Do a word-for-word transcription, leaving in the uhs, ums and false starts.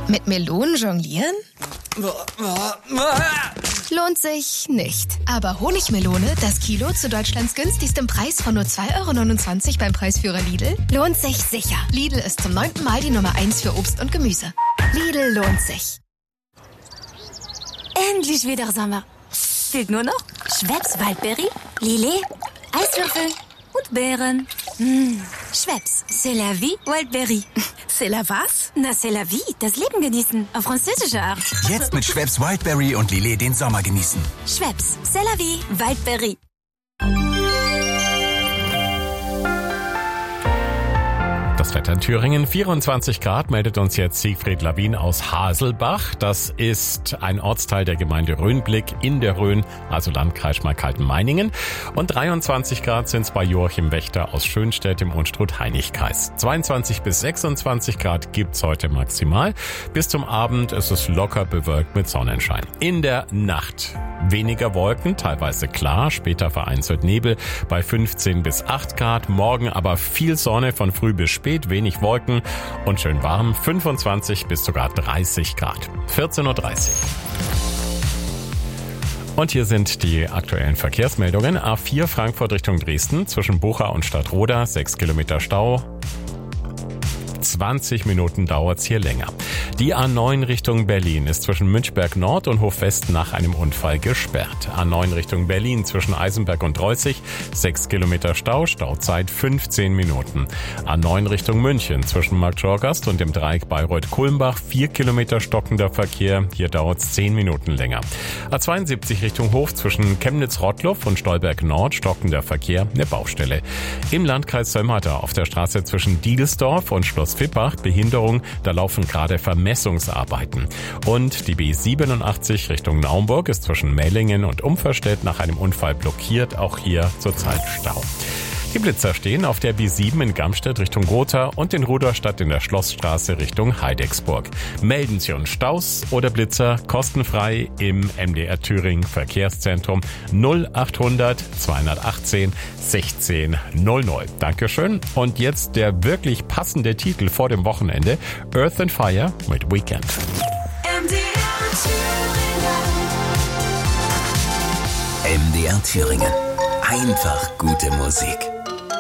Mit Melonen jonglieren? Lohnt sich nicht. Aber Honigmelone, das Kilo zu Deutschlands günstigstem Preis von nur zwei Euro neunundzwanzig beim Preisführer Lidl, lohnt sich sicher. Lidl ist zum neunten Mal die Nummer eins für Obst und Gemüse. Lidl lohnt sich. Endlich wieder Sommer. Fehlt nur noch Schweppes Waldbeere, Lillet, Eiswürfel und Beeren. Mmh. Schweppes, c'est la vie, Wildberry. C'est la was? Na, c'est la vie, das Leben genießen, auf französische Art. Jetzt mit Schweppes Wildberry und Lillet den Sommer genießen. Schweppes, c'est la vie, Wildberry. Das Wetter in Thüringen, vierundzwanzig Grad, meldet uns jetzt Siegfried Lawin aus Haselbach. Das ist ein Ortsteil der Gemeinde Rhönblick in der Rhön, also Landkreis Schmalkalden-Meiningen. Und dreiundzwanzig Grad sind es bei Joachim Wächter aus Schönstedt im Unstrut-Heinig-Kreis. zweiundzwanzig bis sechsundzwanzig Grad gibt's heute maximal. Bis zum Abend ist es locker bewölkt mit Sonnenschein. In der Nacht weniger Wolken, teilweise klar, später vereinzelt Nebel bei fünfzehn bis acht Grad. Morgen aber viel Sonne von früh bis spät. Wenig Wolken und schön warm, fünfundzwanzig bis sogar dreißig Grad. vierzehn Uhr dreißig. Und hier sind die aktuellen Verkehrsmeldungen. A vier Frankfurt Richtung Dresden, zwischen Bucha und Stadtroda, sechs Kilometer Stau. zwanzig Minuten dauert's hier länger. Die A neun Richtung Berlin ist zwischen Münchberg Nord und Hofwest nach einem Unfall gesperrt. A neun Richtung Berlin zwischen Eisenberg und Dreußig, sechs Kilometer Stau, Stauzeit fünfzehn Minuten. A neun Richtung München zwischen Marktschorgast und dem Dreieck Bayreuth-Kulmbach, vier Kilometer stockender Verkehr, hier dauert's zehn Minuten länger. A zweiundsiebzig Richtung Hof zwischen Chemnitz-Rottluff und Stolberg Nord, stockender Verkehr, eine Baustelle. Im Landkreis Sömmerda auf der Straße zwischen Diedelsdorf und Schloss Fippach, Behinderung, da laufen gerade Vermessungsarbeiten. Und die B siebenundachtzig Richtung Naumburg ist zwischen Mellingen und Umverstedt nach einem Unfall blockiert, auch hier zurzeit Stau. Die Blitzer stehen auf der B sieben in Gamstedt Richtung Gotha und in Rudolstadt in der Schlossstraße Richtung Heidecksburg. Melden Sie uns Staus oder Blitzer kostenfrei im M D R Thüringen Verkehrszentrum null achthundert zweihundertachtzehn sechzehn null null. Dankeschön. Und jetzt der wirklich passende Titel vor dem Wochenende: Earth and Fire mit Weekend. M D R Thüringen. M D R Thüringen. Einfach gute Musik.